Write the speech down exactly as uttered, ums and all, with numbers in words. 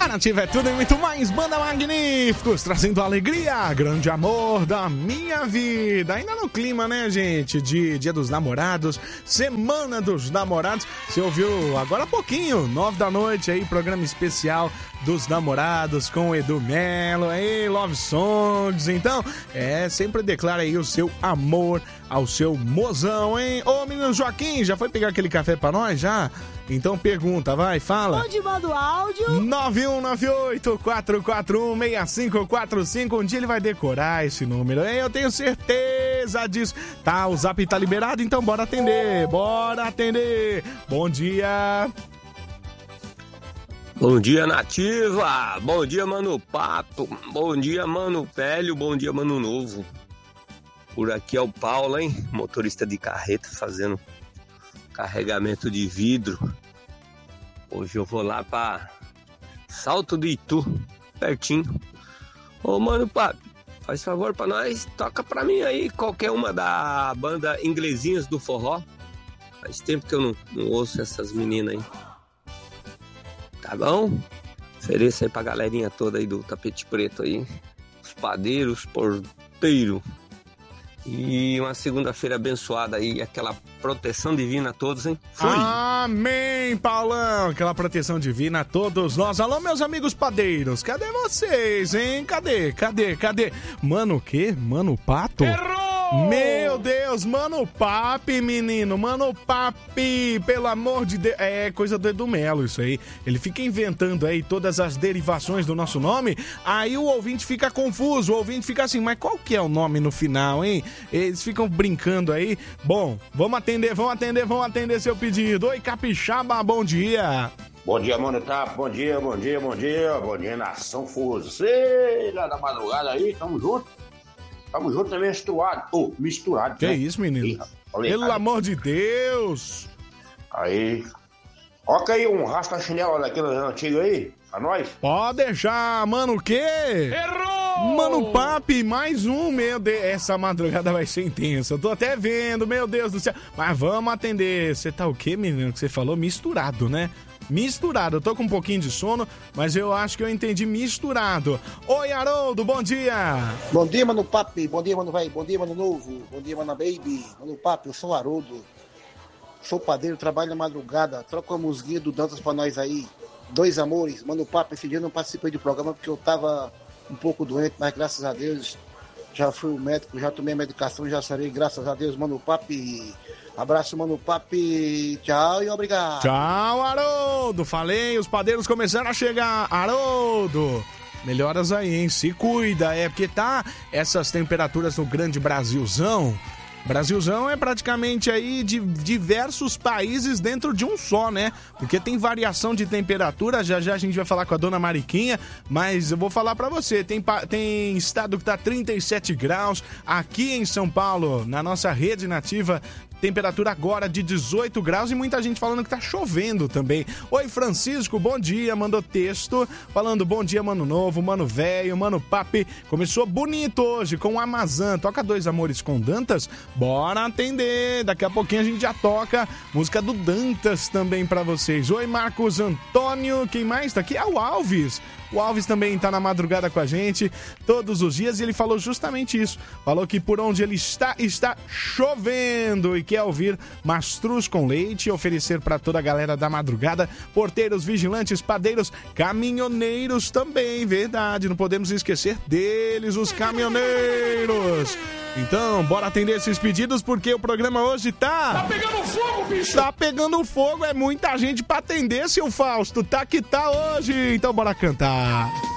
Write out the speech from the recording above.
A Nativa é tudo e muito mais. Banda Magníficos, trazendo alegria, grande amor da minha vida. Ainda no clima, né, gente? De Dia dos Namorados, Semana dos Namorados. Você ouviu agora há pouquinho, nove da noite aí, programa especial dos namorados com o Edu Melo, aí, Love Songs. Então, é, sempre declara aí o seu amor ao seu mozão, hein? Ô, menino Joaquim, já foi pegar aquele café pra nós, já? Então pergunta, vai, fala. Onde manda o áudio? nove um nove oito, quatro quatro um, seis cinco quatro cinco. Um dia ele vai decorar esse número, hein? Eu tenho certeza disso. Tá, o zap tá liberado, então bora atender. Bora atender. Bom dia. Bom dia, Nativa. Bom dia, Mano Pato. Bom dia, Mano Velho. Bom dia, Mano Novo. Por aqui é o Paulo, hein? Motorista de carreta fazendo carregamento de vidro. Hoje eu vou lá pra Salto do Itu, pertinho. Ô, Mano Pato, faz favor pra nós, toca pra mim aí qualquer uma da banda Inglesinhas do Forró. Faz tempo que eu não, não ouço essas meninas aí. Tá bom? Ofereça aí pra galerinha toda aí do Tapete Preto aí. Os padeiros, porteiro. E uma segunda-feira abençoada aí, aquela proteção divina a todos, hein? Fui! Amém, Paulão! Aquela proteção divina a todos nós. Alô, meus amigos padeiros, cadê vocês, hein? Cadê? Cadê? Cadê? Mano o quê? Mano Pato? Errou! Meu Deus, Mano Papi, menino, Mano Papi, pelo amor de Deus. É coisa do Edu Melo isso aí. Ele fica inventando aí todas as derivações do nosso nome, aí o ouvinte fica confuso, o ouvinte fica assim, mas qual que é o nome no final, hein? Eles ficam brincando aí. Bom, vamos atender, vamos atender, vamos atender seu pedido. Oi, Capixaba, bom dia. Bom dia, Mano Tá, bom dia, bom dia, bom dia, bom dia, nação Fuso. Sei lá da madrugada aí, tamo junto. Tamo junto também, misturado. Ô, oh, misturado. Que né? isso, menino? Ih, Pelo aí. amor de Deus. Aí. Coloca aí um rasca-chinelo daquele antigo aí, pra nós. Pode deixar, mano, o quê? Errou! Mano Papi, mais um, meu Deus. Essa madrugada vai ser intensa. Eu tô até vendo, meu Deus do céu. Mas vamos atender. Você tá o quê, menino, que você falou? Misturado, né? Misturado, eu tô com um pouquinho de sono, mas eu acho que eu entendi misturado. Oi, Haroldo, bom dia. Bom dia, Mano Papi, bom dia, Mano Velho, bom dia, Mano Novo, bom dia, Mano Baby, Mano Papi, eu sou o Haroldo, sou padeiro, trabalho na madrugada, troca uma musiquinha do Dantas pra nós aí, Dois Amores. Mano Papi, esse dia eu não participei do programa porque eu tava um pouco doente, mas graças a Deus já fui o médico, já tomei a medicação, já sarei, graças a Deus, Mano Papi. Abraço, Mano Papi. Tchau e obrigado. Tchau, Haroldo. Falei, os padeiros começaram a chegar. Haroldo, melhoras aí, hein? Se cuida, é porque tá essas temperaturas no grande Brasilzão. Brasilzão é praticamente aí de diversos países dentro de um só, né? Porque tem variação de temperatura, já já a gente vai falar com a dona Mariquinha, mas eu vou falar pra você, tem, tem estado que tá trinta e sete graus, aqui em São Paulo, na nossa rede nativa, temperatura agora de dezoito graus e muita gente falando que tá chovendo também. Oi, Francisco, bom dia, mandou texto falando bom dia, Mano Novo, Mano Velho, Mano Papi. Começou bonito hoje com o Amazã. Toca Dois Amores com Dantas? Bora atender. Daqui a pouquinho a gente já toca música do Dantas também pra vocês. Oi, Marcos Antônio, quem mais tá aqui? É o Alves. O Alves também tá na madrugada com a gente todos os dias e ele falou justamente isso. Falou que por onde ele está, está chovendo e quer ouvir Mastruz com Leite e oferecer para toda a galera da madrugada, porteiros, vigilantes, padeiros, caminhoneiros também, verdade, não podemos esquecer deles, os caminhoneiros. Então, bora atender esses pedidos porque o programa hoje tá... Tá pegando fogo, bicho! Tá pegando fogo, é muita gente pra atender, seu Fausto. Tá que tá hoje, então bora cantar.